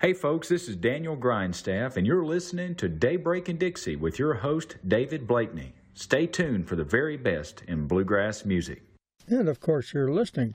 Hey folks, this is Daniel Grindstaff, and you're listening to Daybreak in Dixie with your host, David Blakeney. Stay tuned for the very best in bluegrass music. And of course, you're listening